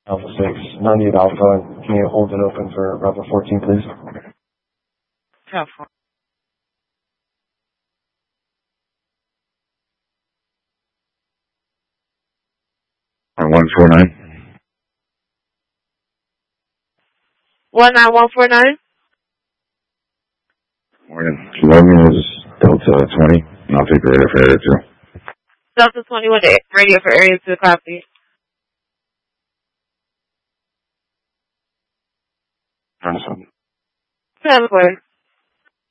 Alpha 6, 98 Alpha. Can you hold it open for Bravo 14, please? Yeah, 149. 19149. Morning. Logan is Delta 20. And I'll take the radio for area 2. Delta 21 radio for area 2, copy. Understood. 10-4.